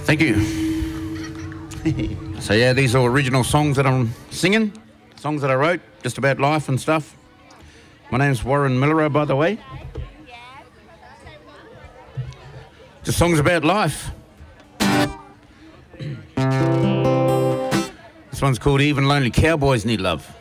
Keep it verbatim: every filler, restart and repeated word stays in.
Thank you. So yeah, these are original songs that I'm singing, songs that I wrote, just about life and stuff. My name's Warren Miller, by the way. Just songs about life. This one's called Even Lonely Cowboys Need Love.